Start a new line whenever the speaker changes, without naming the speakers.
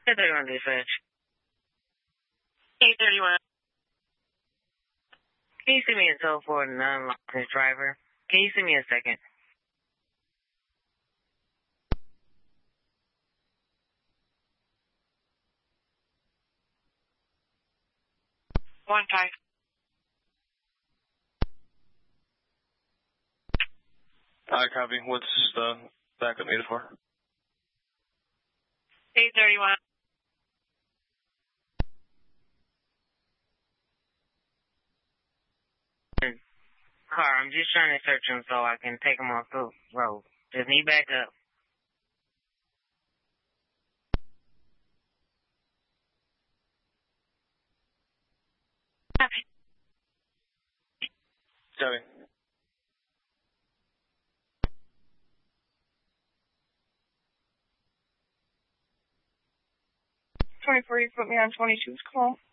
831 dispatch.
831.
Can you send me a tow for an unlicensed driver? Can you send me a second?
One five.
Copy. What's the backup needed for?
831.
Car, I'm just trying to search him so I can take him off the road. Just need backup.
Copy.
Copy.
24, you put me on 22's call.